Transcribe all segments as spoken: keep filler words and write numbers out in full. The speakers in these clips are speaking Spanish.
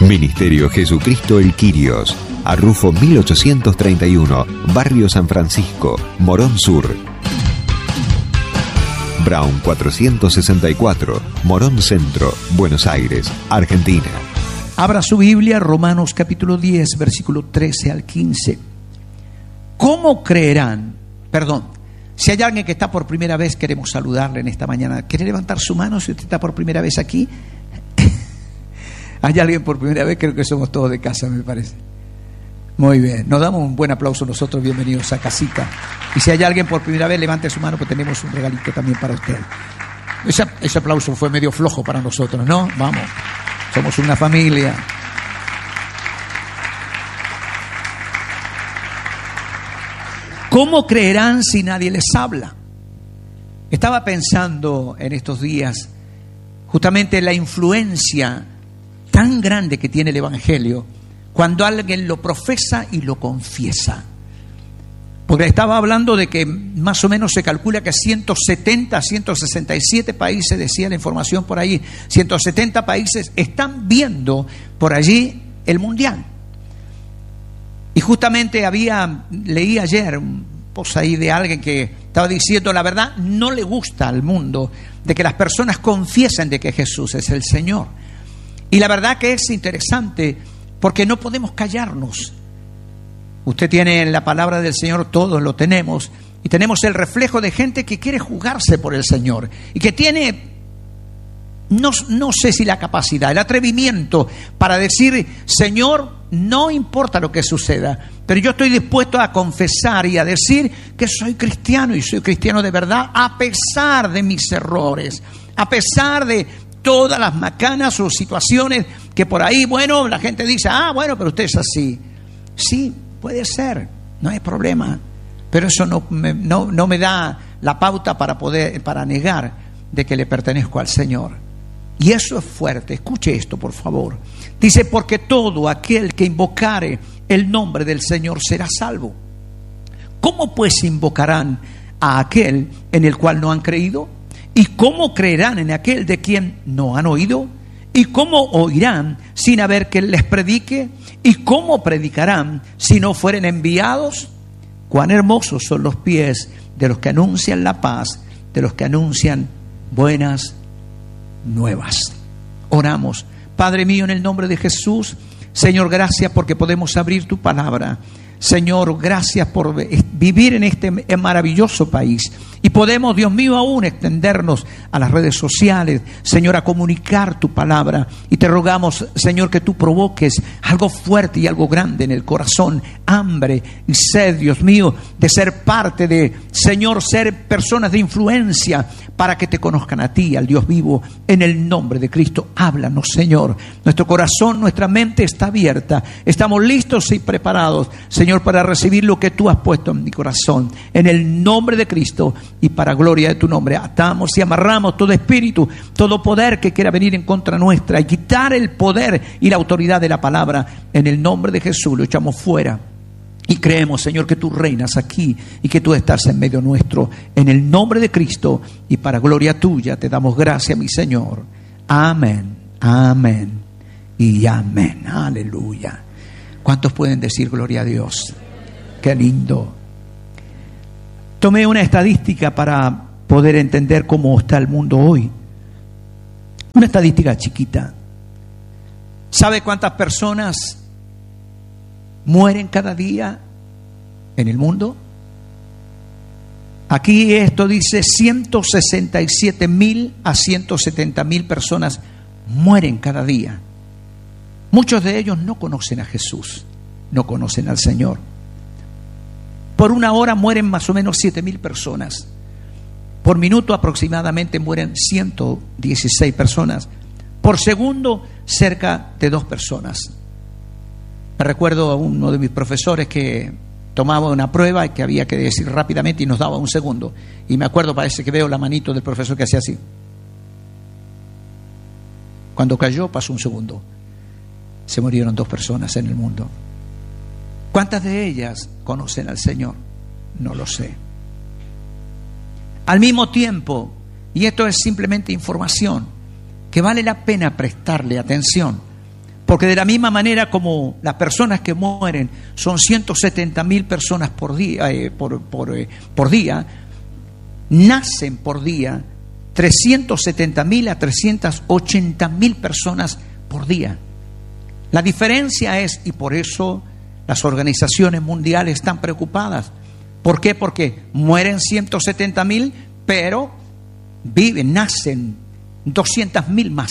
Ministerio Jesucristo el Quirios, Arrufo mil ochocientos treinta y uno, Barrio San Francisco, Morón Sur. Brown cuatrocientos sesenta y cuatro, Morón Centro, Buenos Aires, Argentina. Abra su Biblia, Romanos capítulo diez, versículo trece al quince. ¿Cómo creerán? Perdón, si hay alguien que está por primera vez, queremos saludarle en esta mañana. ¿Quiere levantar su mano si usted está por primera vez aquí? ¿Hay alguien por primera vez? Creo que somos todos de casa, me parece. Muy bien, nos damos un buen aplauso nosotros, bienvenidos a casita. Y si hay alguien por primera vez, levante su mano, que tenemos un regalito también para usted. Ese, ese aplauso fue medio flojo para nosotros, ¿no? Vamos, somos una familia. ¿Cómo creerán si nadie les habla? Estaba pensando en estos días justamente la influencia tan grande que tiene el Evangelio cuando alguien lo profesa y lo confiesa. Porque estaba hablando de que más o menos se calcula que ciento setenta, ciento sesenta y siete países, decía la información por ahí, ciento setenta países están viendo por allí el Mundial. Y justamente había, leí ayer un post ahí de alguien que estaba diciendo, la verdad, no le gusta al mundo de que las personas confiesen de que Jesús es el Señor. Y la verdad que es interesante porque no podemos callarnos. Usted tiene la palabra del Señor, todos lo tenemos, y tenemos el reflejo de gente que quiere jugarse por el Señor y que tiene, no, no sé si la capacidad, el atrevimiento para decir, Señor, no importa lo que suceda, pero yo estoy dispuesto a confesar y a decir que soy cristiano y soy cristiano de verdad a pesar de mis errores, a pesar de todas las macanas o situaciones que por ahí, bueno, la gente dice, ah, bueno, pero usted es así. Sí, puede ser, no hay problema, pero eso no me, no, no me da la pauta para poder, para negar de que le pertenezco al Señor. Y eso es fuerte. Escuche esto, por favor. Dice, porque todo aquel que invocare el nombre del Señor será salvo. ¿Cómo pues invocarán a aquel en el cual no han creído? ¿Y cómo creerán en aquel de quien no han oído? ¿Y cómo oirán sin haber quien les predique? ¿Y cómo predicarán si no fueren enviados? Cuán hermosos son los pies de los que anuncian la paz, de los que anuncian buenas nuevas. Oramos. Padre mío, en el nombre de Jesús, Señor, gracias porque podemos abrir tu palabra. Señor, gracias por vivir en este maravilloso país. Y podemos, Dios mío, aún extendernos a las redes sociales, Señor, a comunicar tu palabra. Y te rogamos, Señor, que tú provoques algo fuerte y algo grande en el corazón, hambre y sed, Dios mío, de ser parte de, Señor, ser personas de influencia para que te conozcan a ti, al Dios vivo, en el nombre de Cristo. Háblanos, Señor. Nuestro corazón, nuestra mente está abierta. Estamos listos y preparados, Señor, para recibir lo que tú has puesto en mi corazón. En el nombre de Cristo y para gloria de tu nombre, atamos y amarramos todo espíritu, todo poder que quiera venir en contra nuestra y quitar el poder y la autoridad de la palabra. En el nombre de Jesús lo echamos fuera. Y creemos, Señor, que tú reinas aquí y que tú estás en medio nuestro. En el nombre de Cristo y para gloria tuya te damos gracias, mi Señor. Amén, amén y amén. Aleluya. ¿Cuántos pueden decir gloria a Dios? Qué lindo. Tomé una estadística para poder entender cómo está el mundo hoy. Una estadística chiquita. ¿Sabe cuántas personas mueren cada día en el mundo? Aquí esto dice ciento sesenta y siete mil a ciento setenta mil personas mueren cada día. Muchos de ellos no conocen a Jesús, no conocen al Señor. Por una hora mueren más o menos siete mil personas. Por minuto aproximadamente mueren ciento dieciséis personas. Por segundo, cerca de dos personas. Me recuerdo a uno de mis profesores que tomaba una prueba y que había que decir rápidamente y nos daba un segundo. Y me acuerdo, parece que veo la manito del profesor que hacía así. Cuando cayó, pasó un segundo. Se murieron dos personas en el mundo. ¿Cuántas de ellas conocen al Señor? No lo sé. Al mismo tiempo, y esto es simplemente información, que vale la pena prestarle atención, Porque de la misma manera como las personas que mueren son ciento setenta mil personas por día, eh, por, por, eh, por día, nacen por día trescientos setenta mil a trescientas ochenta mil personas por día. La diferencia es, y por eso las organizaciones mundiales están preocupadas. ¿Por qué? Porque mueren ciento setenta mil, pero viven, nacen doscientas mil más.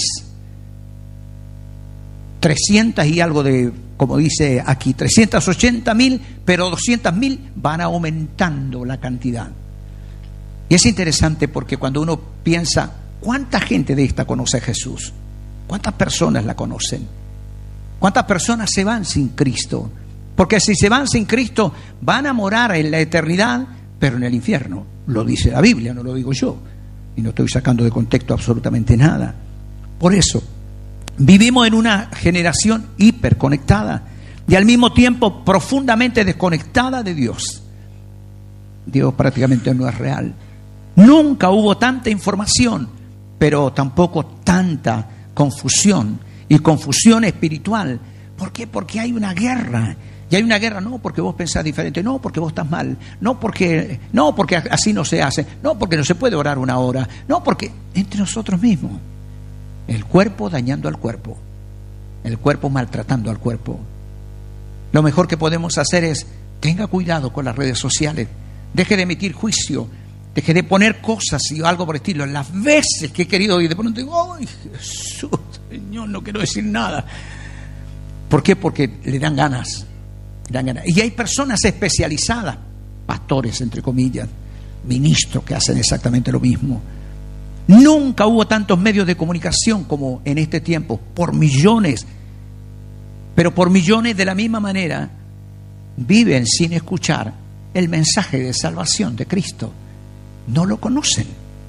trescientas y algo de, como dice aquí, trescientos ochenta mil, pero doscientas mil van aumentando la cantidad. Y es interesante porque cuando uno piensa, ¿cuánta gente de esta conoce a Jesús? ¿Cuántas personas la conocen? ¿Cuántas personas se van sin Cristo? Porque si se van sin Cristo, van a morar en la eternidad, pero en el infierno. Lo dice la Biblia, no lo digo yo. Y no estoy sacando de contexto absolutamente nada. Por eso, vivimos en una generación hiperconectada y al mismo tiempo profundamente desconectada de Dios. Dios prácticamente no es real. Nunca hubo tanta información, pero tampoco tanta confusión y confusión espiritual. ¿Por qué? Porque hay una guerra. Y hay una guerra no porque vos pensás diferente, no porque vos estás mal, no porque, no porque así no se hace, no porque no se puede orar una hora, no porque entre nosotros mismos. El cuerpo dañando al cuerpo, el cuerpo maltratando al cuerpo. Lo mejor que podemos hacer es, tenga cuidado con las redes sociales, deje de emitir juicio, deje de poner cosas y algo por el estilo. Las veces que he querido y de pronto digo, ¡ay, Jesús, Señor, no quiero decir nada! ¿Por qué? Porque le dan ganas, le dan ganas. Y hay personas especializadas, pastores entre comillas, ministros que hacen exactamente lo mismo. Nunca hubo tantos medios de comunicación como en este tiempo, por millones, pero por millones de la misma manera viven sin escuchar el mensaje de salvación de Cristo. No lo conocen,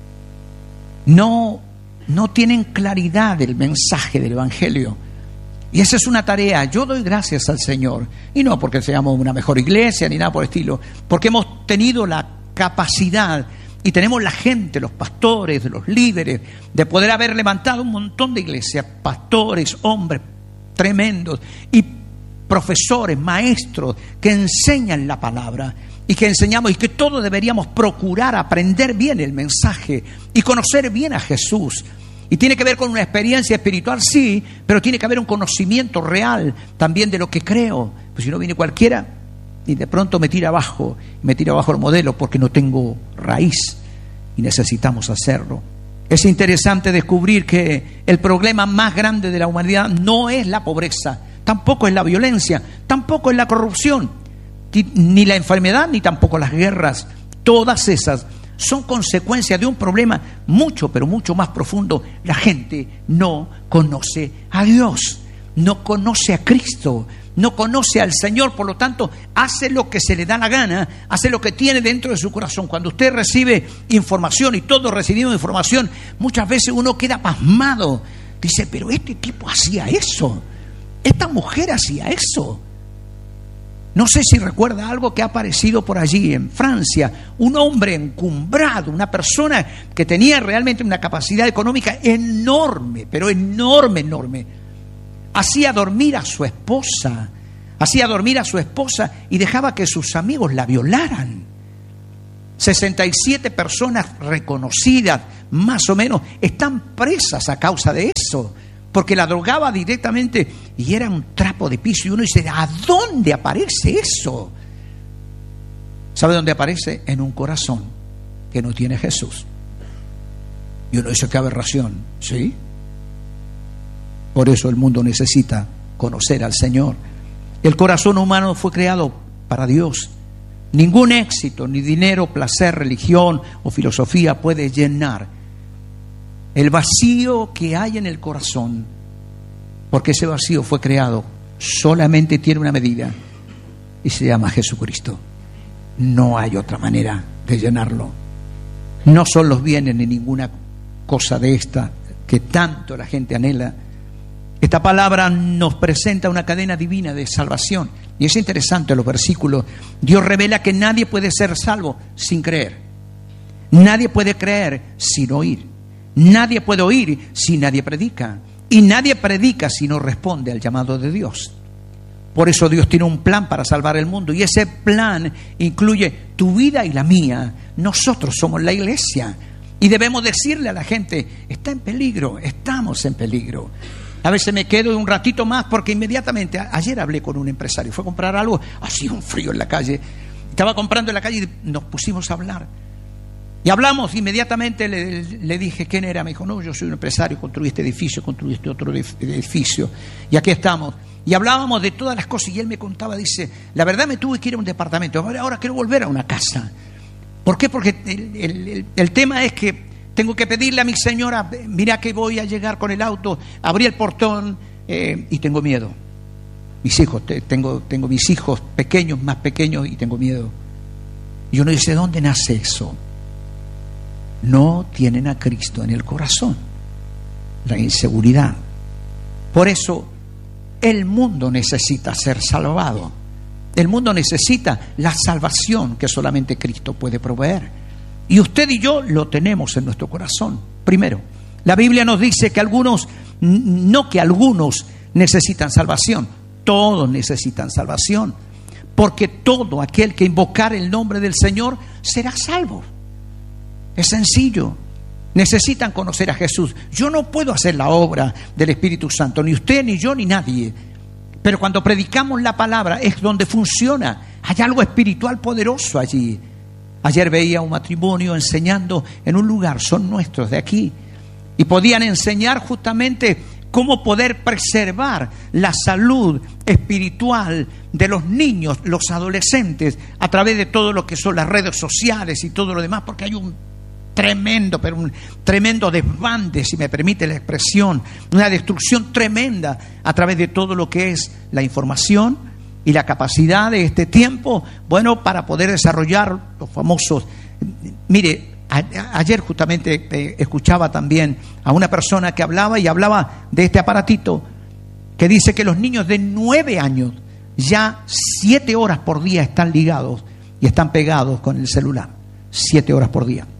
no, no tienen claridad del mensaje del Evangelio. Y esa es una tarea. Yo doy gracias al Señor, y no porque seamos una mejor iglesia ni nada por el estilo, porque hemos tenido la capacidad y tenemos la gente, los pastores, los líderes, de poder haber levantado un montón de iglesias, pastores, hombres tremendos y profesores, maestros que enseñan la palabra y que enseñamos y que todos deberíamos procurar aprender bien el mensaje y conocer bien a Jesús. Y tiene que ver con una experiencia espiritual, sí, pero tiene que haber un conocimiento real también de lo que creo. Pues si no viene cualquiera y de pronto me tira abajo, me tira abajo el modelo porque no tengo raíz y necesitamos hacerlo. Es interesante descubrir que el problema más grande de la humanidad no es la pobreza, tampoco es la violencia, tampoco es la corrupción, ni la enfermedad, ni tampoco las guerras. Todas esas son consecuencia de un problema mucho, pero mucho más profundo. La gente no conoce a Dios, no conoce a Cristo, no conoce al Señor, por lo tanto hace lo que se le da la gana, hace lo que tiene dentro de su corazón. Cuando usted recibe información, y todos recibimos información, muchas veces uno queda pasmado, dice, pero este tipo hacía eso, esta mujer hacía eso. No sé si recuerda algo que ha aparecido por allí en Francia, un hombre encumbrado, una persona que tenía realmente una capacidad económica enorme, pero enorme, enorme. Hacía dormir a su esposa, hacía dormir a su esposa y dejaba que sus amigos la violaran. sesenta y siete personas reconocidas, más o menos, están presas a causa de eso, porque la drogaba directamente y era un trapo de piso. Y uno dice, ¿a dónde aparece eso? ¿Sabe dónde aparece? En un corazón que no tiene Jesús. Y uno dice, qué aberración, ¿sí? Por eso el mundo necesita conocer al Señor. El corazón humano fue creado para Dios. Ningún éxito, ni dinero, placer, religión o filosofía puede llenar el vacío que hay en el corazón, porque ese vacío fue creado, solamente tiene una medida y se llama Jesucristo. No hay otra manera de llenarlo. No son los bienes ni ninguna cosa de esta que tanto la gente anhela. Esta palabra nos presenta una cadena divina de salvación. Y es interesante los versículos. Dios revela que nadie puede ser salvo sin creer. Nadie puede creer sin oír. Nadie puede oír si nadie predica. Y nadie predica si no responde al llamado de Dios. Por eso Dios tiene un plan para salvar el mundo. Y ese plan incluye tu vida y la mía. Nosotros somos la iglesia. Y debemos decirle a la gente, está en peligro, estamos en peligro. A veces me quedo un ratito más porque inmediatamente, ayer hablé con un empresario, fue a comprar algo, hacía un frío en la calle. Estaba comprando en la calle y nos pusimos a hablar. Y hablamos, inmediatamente le, le dije quién era. Me dijo, no, yo soy un empresario, construí este edificio, construí este otro edificio. Y aquí estamos. Y hablábamos de todas las cosas y él me contaba, dice, la verdad me tuve que ir a un departamento, ahora quiero volver a una casa. ¿Por qué? Porque el, el, el, el tema es que tengo que pedirle a mi señora, mira que voy a llegar con el auto, abrí el portón eh, y tengo miedo. Mis hijos, te, tengo, tengo mis hijos pequeños, más pequeños y tengo miedo. Y uno dice, ¿dónde nace eso? No tienen a Cristo en el corazón. La inseguridad. Por eso el mundo necesita ser salvado. El mundo necesita la salvación que solamente Cristo puede proveer. Y usted y yo lo tenemos en nuestro corazón. Primero, la Biblia nos dice que algunos, no que algunos necesitan salvación, todos necesitan salvación. Porque todo aquel que invocar el nombre del Señor será salvo. Es sencillo. Necesitan conocer a Jesús. Yo no puedo hacer la obra del Espíritu Santo, ni usted, ni yo, ni nadie. Pero cuando predicamos la palabra es donde funciona. Hay algo espiritual poderoso allí. Ayer veía un matrimonio enseñando en un lugar, son nuestros de aquí, y podían enseñar justamente cómo poder preservar la salud espiritual de los niños, los adolescentes, a través de todo lo que son las redes sociales y todo lo demás, porque hay un tremendo, pero un tremendo desbande, si me permite la expresión, una destrucción tremenda a través de todo lo que es la información y la capacidad de este tiempo, bueno, para poder desarrollar los famosos. Mire, a, ayer justamente eh, escuchaba también a una persona que hablaba y hablaba de este aparatito que dice que los niños de nueve años ya siete horas por día están ligados y están pegados con el celular, siete horas por día.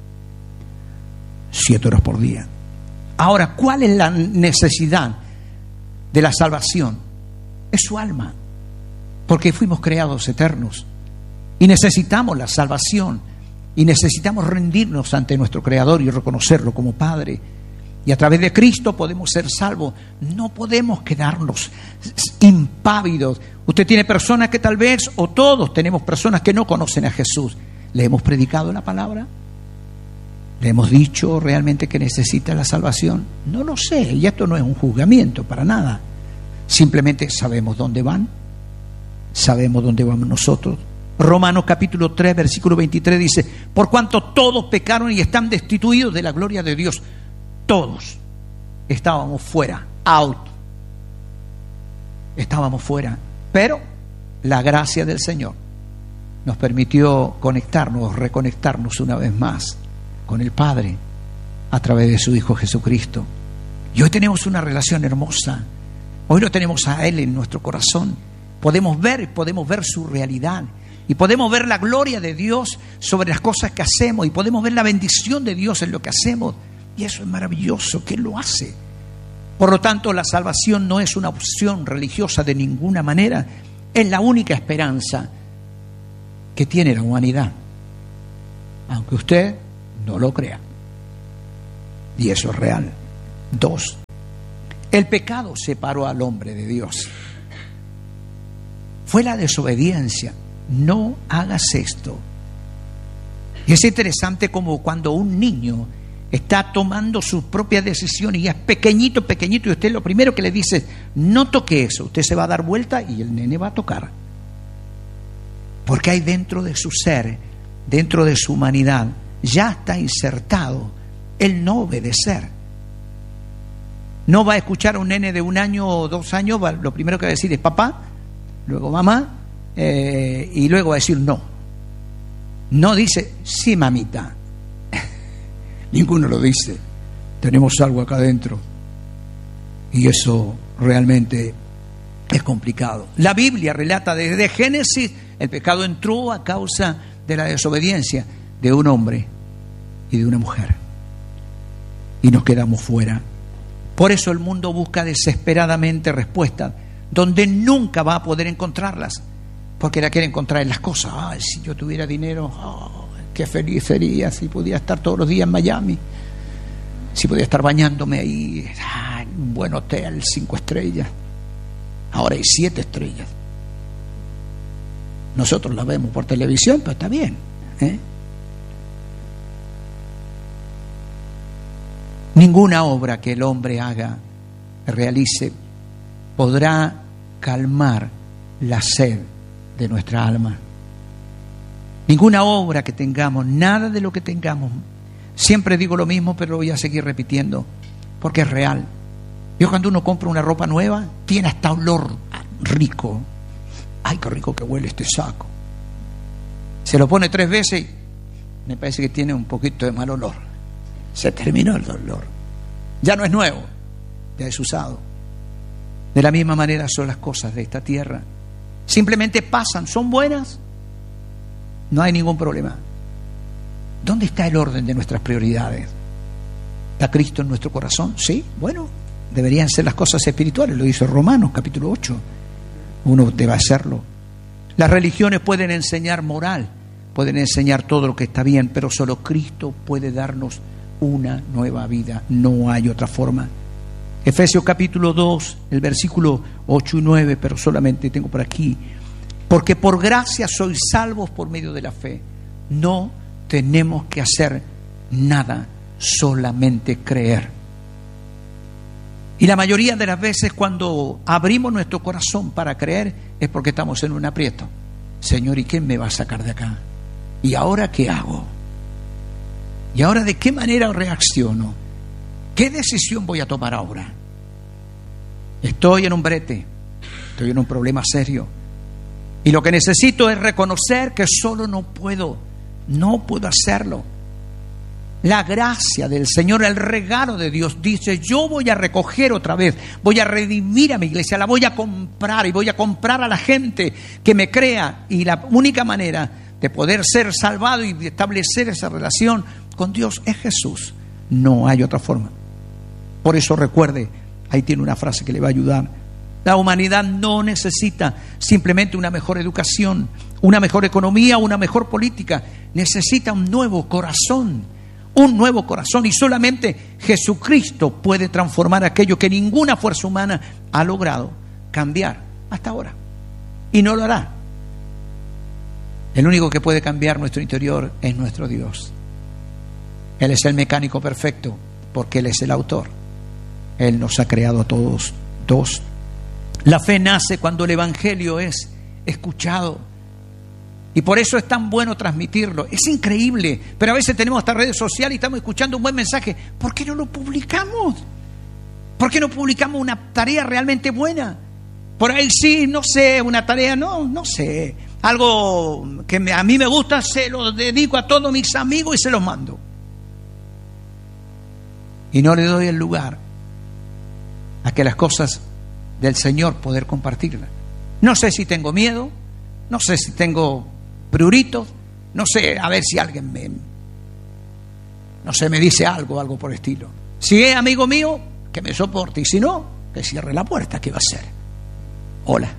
Siete horas por día. Ahora, ¿cuál es la necesidad de la salvación? Es su alma, porque fuimos creados eternos y necesitamos la salvación y necesitamos rendirnos ante nuestro Creador y reconocerlo como Padre. Y a través de Cristo podemos ser salvos. No podemos quedarnos impávidos. Usted tiene personas que tal vez, o todos tenemos personas que no conocen a Jesús. ¿Le hemos predicado la palabra? ¿Le hemos dicho realmente que necesita la salvación? No lo sé, y esto no es un juzgamiento para nada. Simplemente sabemos dónde van, sabemos dónde vamos nosotros. Romanos capítulo tres, versículo veintitrés dice, por cuanto todos pecaron y están destituidos de la gloria de Dios. Todos estábamos fuera, out. Estábamos fuera, pero la gracia del Señor nos permitió conectarnos, reconectarnos una vez más con el Padre a través de su Hijo Jesucristo. Y hoy tenemos una relación hermosa. Hoy lo tenemos a Él en nuestro corazón. Podemos ver, podemos ver su realidad y podemos ver la gloria de Dios sobre las cosas que hacemos y podemos ver la bendición de Dios en lo que hacemos. Y eso es maravilloso, que Él lo hace. Por lo tanto, la salvación no es una opción religiosa de ninguna manera. Es la única esperanza que tiene la humanidad, aunque usted no lo crea. Y eso es real. Dos, el pecado separó al hombre de Dios. Fue la desobediencia. No hagas esto. Y es interesante como cuando un niño está tomando sus propias decisiones y es pequeñito, pequeñito, y usted lo primero que le dice es, no toque eso. Usted se va a dar vuelta y el nene va a tocar. Porque hay dentro de su ser, dentro de su humanidad, ya está insertado el no obedecer. No va a escuchar a un nene de un año o dos años, va, lo primero que va a decir es papá, luego mamá, eh, y luego va a decir no. No dice sí mamita. Ninguno lo dice. Tenemos algo acá adentro y eso realmente es complicado. La Biblia relata desde Génesis, el pecado entró a causa de la desobediencia de un hombre y de una mujer, y nos quedamos fuera. Por eso el mundo busca desesperadamente respuestas donde nunca va a poder encontrarlas, porque la quiere encontrar en las cosas. Ay, si yo tuviera dinero, oh, qué feliz sería si pudiera estar todos los días en Miami, si pudiera estar bañándome ahí, ah, en un buen hotel, cinco estrellas. Ahora hay siete estrellas. Nosotros la vemos por televisión, pero está bien, ¿eh? Ninguna obra que el hombre haga, realice, podrá calmar la sed de nuestra alma. Ninguna obra que tengamos, nada de lo que tengamos. Siempre digo lo mismo, pero lo voy a seguir repitiendo, porque es real. Yo cuando uno compra una ropa nueva, tiene hasta olor rico. Ay, qué rico que huele este saco. Se lo pone tres veces y me parece que tiene un poquito de mal olor. Se terminó el olor. Ya no es nuevo, ya es usado. De la misma manera son las cosas de esta tierra. Simplemente pasan, son buenas, no hay ningún problema. ¿Dónde está el orden de nuestras prioridades? ¿Está Cristo en nuestro corazón? Sí, bueno, deberían ser las cosas espirituales, lo dice Romanos capítulo ocho. Uno debe hacerlo. Las religiones pueden enseñar moral, pueden enseñar todo lo que está bien, pero solo Cristo puede darnos una nueva vida. No hay otra forma. Efesios capítulo dos, el versículo ocho y nueve, pero solamente tengo por aquí. Porque por gracia sois salvos por medio de la fe. No tenemos que hacer nada, solamente creer. Y la mayoría de las veces cuando abrimos nuestro corazón para creer es porque estamos en un aprieto. Señor, ¿y quién me va a sacar de acá? ¿Y ahora qué hago? ¿Y ahora de qué manera reacciono? ¿Qué decisión voy a tomar ahora? Estoy en un brete, estoy en un problema serio. Y lo que necesito es reconocer que solo no puedo, no puedo hacerlo. La gracia del Señor, el regalo de Dios dice, yo voy a recoger otra vez, voy a redimir a mi iglesia, la voy a comprar y voy a comprar a la gente que me crea. Y la única manera de poder ser salvado y de establecer esa relación con Dios es Jesús. No hay otra forma. Por eso recuerde, ahí tiene una frase que le va a ayudar. La humanidad no necesita simplemente una mejor educación, una mejor economía, una mejor política. Necesita un nuevo corazón, un nuevo corazón. Y solamente Jesucristo puede transformar aquello que ninguna fuerza humana ha logrado cambiar hasta ahora. Y no lo hará. El único que puede cambiar nuestro interior es nuestro Dios. Él es el mecánico perfecto, porque Él es el autor. Él nos ha creado a todos. Dos. La fe nace cuando el Evangelio es escuchado. Y por eso es tan bueno transmitirlo. Es increíble, pero a veces tenemos hasta redes sociales y estamos escuchando un buen mensaje. ¿Por qué no lo publicamos? ¿Por qué no publicamos una tarea realmente buena? Por ahí sí, no sé, una tarea, no, no sé. Algo que me, a mí me gusta, se lo dedico a todos mis amigos y se los mando. Y no le doy el lugar a que las cosas del Señor poder compartirlas. No sé si tengo miedo, no sé si tengo pruritos, no sé, a ver si alguien me, no sé, me dice algo, algo por el estilo. Si es amigo mío, que me soporte, y si no, que cierre la puerta. ¿Qué va a hacer? Hola.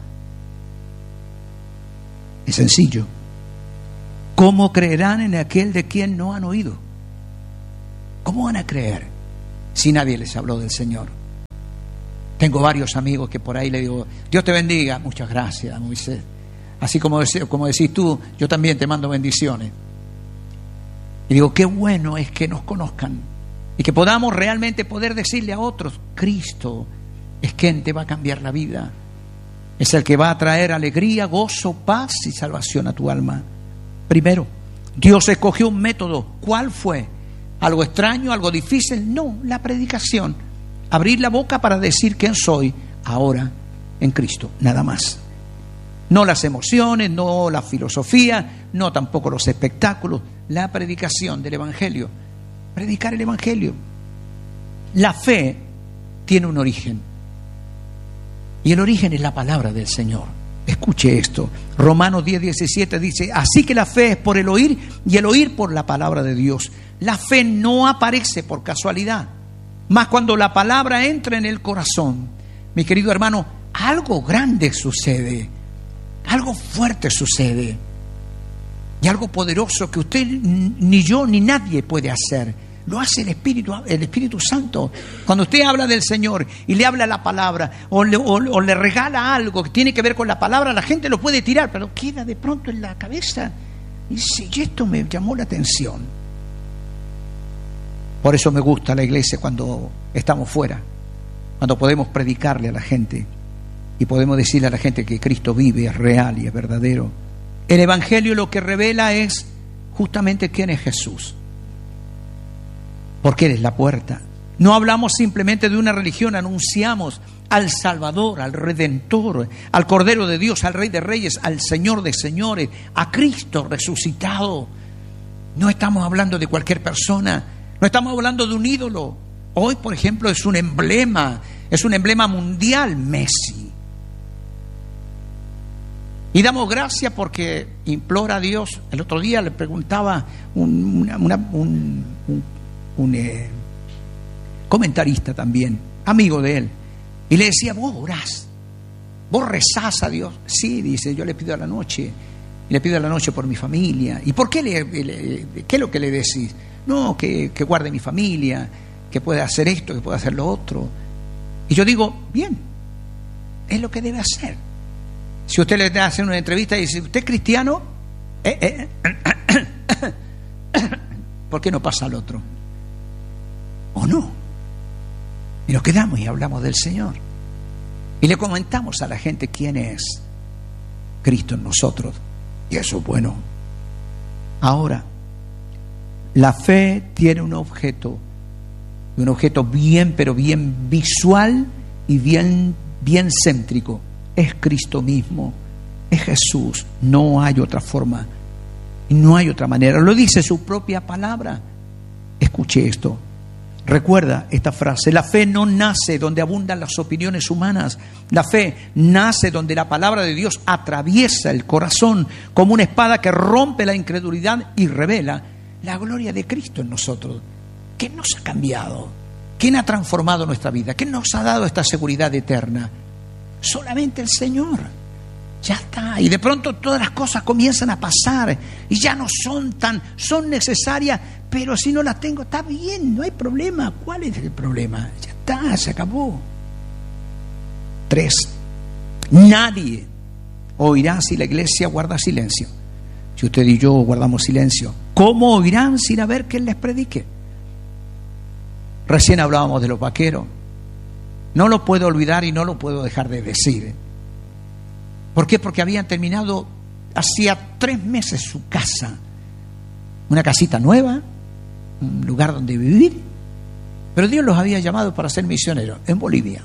Es sencillo. ¿Cómo creerán en aquel de quien no han oído? ¿Cómo van a creer si nadie les habló del Señor? Tengo varios amigos que por ahí le digo, Dios te bendiga. Muchas gracias, Moisés. Así como, como decís tú, yo también te mando bendiciones. Y digo, qué bueno es que nos conozcan y que podamos realmente poder decirle a otros, Cristo es quien te va a cambiar la vida. Es el que va a traer alegría, gozo, paz y salvación a tu alma. Primero, Dios escogió un método. ¿Cuál fue? ¿Algo extraño, algo difícil? No, la predicación. Abrir la boca para decir quién soy ahora en Cristo, nada más. No las emociones, no la filosofía, no tampoco los espectáculos. La predicación del Evangelio. Predicar el Evangelio. La fe tiene un origen. Y el origen es la palabra del Señor. Escuche esto. Romanos diez, diecisiete dice, así que la fe es por el oír y el oír por la palabra de Dios. La fe no aparece por casualidad. Mas cuando la palabra entra en el corazón, mi querido hermano, algo grande sucede, algo fuerte sucede, y algo poderoso que usted, ni yo, ni nadie puede hacer. Lo hace el Espíritu, el Espíritu Santo. Cuando usted habla del Señor y le habla la palabra, o le, o, o le regala algo que tiene que ver con la palabra, la gente lo puede tirar, pero queda de pronto en la cabeza. Y dice, y esto me llamó la atención. Por eso me gusta la iglesia cuando estamos fuera, cuando podemos predicarle a la gente y podemos decirle a la gente que Cristo vive, es real y es verdadero. El Evangelio lo que revela es justamente quién es Jesús, porque Él es la puerta. No hablamos simplemente de una religión, anunciamos al Salvador, al Redentor, al Cordero de Dios, al Rey de Reyes, al Señor de Señores, a Cristo resucitado. No estamos hablando de cualquier persona, no estamos hablando de un ídolo. Hoy, por ejemplo, es un emblema, es un emblema mundial, Messi. Y damos gracias porque implora a Dios. El otro día le preguntaba un, una, una, un, un, un eh, comentarista también, amigo de él, y le decía, vos orás, vos rezás a Dios. Sí, dice, yo le pido a la noche, y le pido a la noche por mi familia. ¿Y por qué le, le qué es lo que le decís? No, que, que guarde mi familia, que pueda hacer esto, que pueda hacer lo otro. Y yo digo, bien, es lo que debe hacer. Si usted le hace una entrevista y dice, ¿usted es cristiano? Eh, eh, ¿Por qué no pasa al otro? ¿O no? Y nos quedamos y hablamos del Señor. Y le comentamos a la gente quién es Cristo en nosotros. Y eso es bueno. Ahora, la fe tiene un objeto, un objeto bien, pero bien visual y bien, bien céntrico. Es Cristo mismo, es Jesús, no hay otra forma, no hay otra manera. Lo dice su propia palabra. Escuche esto, recuerda esta frase: la fe no nace donde abundan las opiniones humanas, la fe nace donde la palabra de Dios atraviesa el corazón como una espada que rompe la incredulidad y revela la gloria de Cristo en nosotros. ¿Qué nos ha cambiado? ¿Quién ha transformado nuestra vida? ¿Quién nos ha dado esta seguridad eterna? Solamente el Señor. Ya está. Y de pronto todas las cosas comienzan a pasar y ya no son tan, son necesarias, pero si no las tengo, está bien, no hay problema. ¿Cuál es el problema? Ya está, se acabó. Tres, nadie oirá si la iglesia guarda silencio. Si usted y yo guardamos silencio, ¿cómo oirán sin haber quien les predique? Recién hablábamos de los vaqueros. No lo puedo olvidar y no lo puedo dejar de decir. ¿Por qué? Porque habían terminado hacía tres meses su casa. Una casita nueva, un lugar donde vivir. Pero Dios los había llamado para ser misioneros en Bolivia.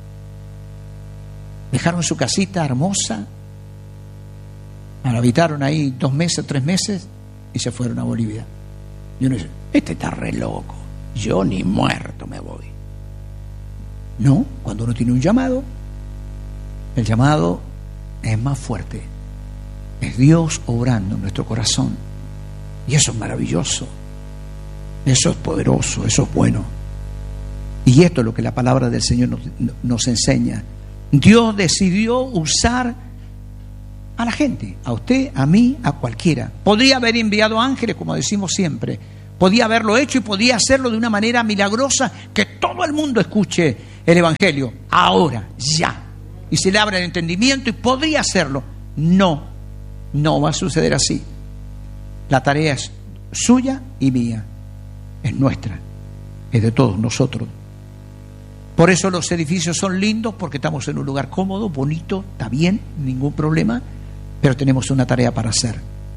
Dejaron su casita hermosa, habitaron ahí dos meses, tres meses y se fueron a Bolivia. Y uno dice, este está re loco, yo ni muerto me voy. No, cuando uno tiene un llamado, el llamado es más fuerte. Es Dios obrando en nuestro corazón. Y eso es maravilloso. Eso es poderoso, eso es bueno. Y esto es lo que la palabra del Señor nos, nos enseña. Dios decidió usar a la gente, a usted, a mí, a cualquiera. Podría haber enviado ángeles, como decimos siempre. Podía haberlo hecho y podía hacerlo de una manera milagrosa, que todo el mundo escuche el Evangelio ahora, ya, y se le abre el entendimiento y podría hacerlo. No, no va a suceder así. La tarea es suya y mía, es nuestra, es de todos nosotros. Por eso los edificios son lindos, porque estamos en un lugar cómodo, bonito, está bien, ningún problema, pero tenemos una tarea para hacer.